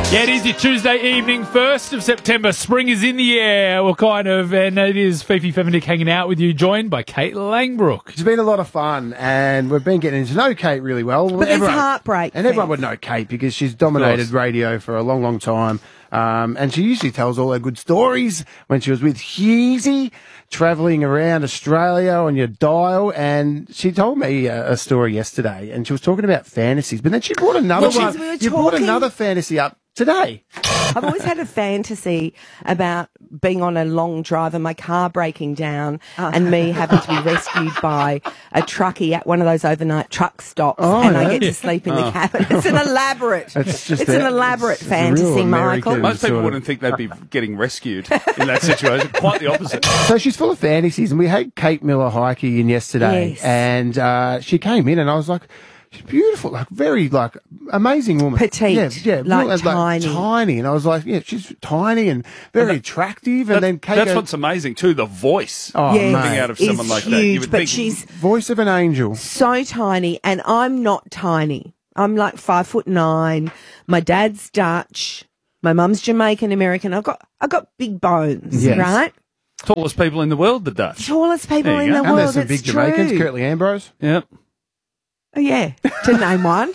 Yeah, it is your Tuesday evening, 1st of September. Spring is in the air. And it is Fifi Feminik hanging out with you, joined by Kate Langbrook. It's been a lot of fun, and we've been getting to know Kate really well. But there's heartbreak. And everyone would know Kate because she's dominated radio for a long, long time. And she usually tells all her good stories when she was with Hughesy, travelling around Australia on your dial. And she told me a story yesterday, and she was talking about fantasies. But then she brought another one. You brought another fantasy up today. I've always had a fantasy about being on a long drive and my car breaking down and me having to be rescued by a truckie at one of those overnight truck stops, I get to sleep in the cabin. It's an elaborate fantasy, Michael. Most people wouldn't think they'd be getting rescued in that situation. Quite the opposite. So she's full of fantasies, and we had Kate Miller-Heidke in yesterday, and she came in, and I was like, she's beautiful, very amazing woman. Petite. Yeah, tiny. Tiny. And I was like, yeah, she's tiny and very attractive. And then Kate that's what's amazing too, the voice coming out of someone like that. You would think she's voice of an angel. So tiny, and I'm not tiny. I'm like 5'9". My dad's Dutch. My mum's Jamaican American. I've got big bones, right? Tallest people in the world, the Dutch. Tallest people in the world. And there's some big Jamaicans, Curtly Ambrose. Yep. Oh, yeah, to name one.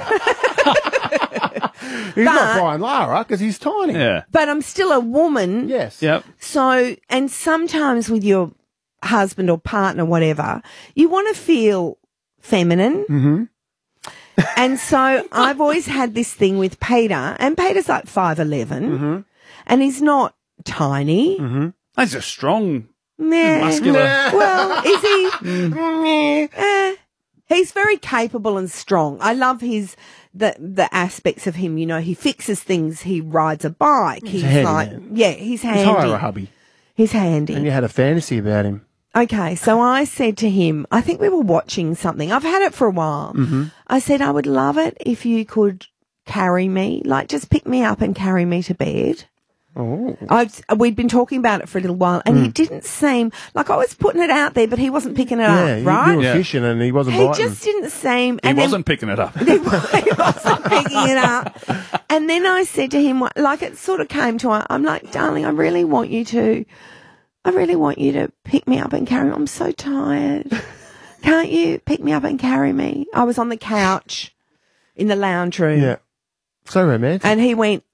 He's not Brian Lara because he's tiny. Yeah. But I'm still a woman. Yes. Yep. So, and sometimes with your husband or partner, whatever, you want to feel feminine. Mm-hmm. And so I've always had this thing with Peter, and Peter's like 5'11", and he's not tiny. Mm-hmm. He's a strong, Nah. muscular. Well, is he? He's very capable and strong. I love the aspects of him. You know, he fixes things. He rides a bike. He's handy like, man. he's handy. He's hire a hubby. He's handy. And you had a fantasy about him. Okay, so I said to him, I think we were watching something. I've had it for a while. Mm-hmm. I said, I would love it if you could carry me, just pick me up and carry me to bed. Oh. We'd been talking about it for a little while, and he didn't seem like I was putting it out there, but he wasn't picking it up, right? You were fishing, and he wasn't He biting. just didn't seem. He wasn't picking it up. He wasn't picking it up. And then I said to him, it sort of came to, I'm like, darling, I really want you to pick me up and carry me. I'm so tired. Can't you pick me up and carry me? I was on the couch in the lounge room. Yeah. So romantic. And he went,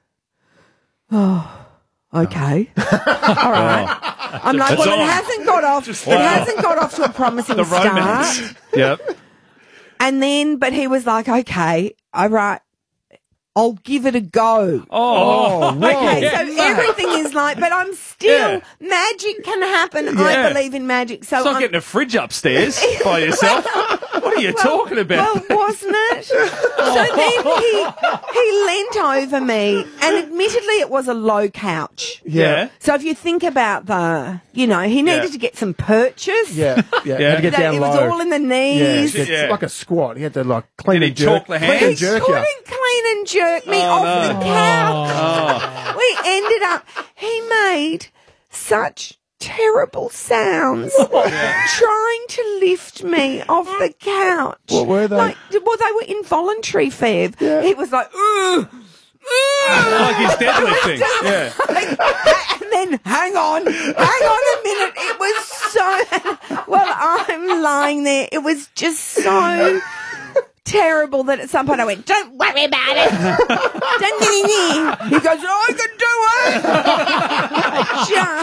oh, okay. All right. I'm like, it hasn't got off. It hasn't got off to a promising start. Yep. And then, but he was like, okay, all right, I'll give it a go. Oh, okay. So everything is but I'm still, magic can happen. Yeah. I believe in magic. So it's not getting a fridge upstairs by yourself. What are you talking about? Well, wasn't it? So then he leant over me, and admittedly it was a low couch. Yeah. So if you think about he needed to get some purchase. Yeah. Had to get down it low. was all in the knees. It's like a squat. He had to clean and jerk. Chalk the hands? Clean and jerk He couldn't clean and jerk me off the couch. We ended up, he made such terrible sounds trying to lift me off the couch. What were they? They were involuntary, Fev. Yeah. He was like, ugh. Like he's deadlifting. Yeah. And then, hang on a minute. It was so, I'm lying there. It was just so terrible that at some point I went, don't worry about it. He goes, I can do it. Just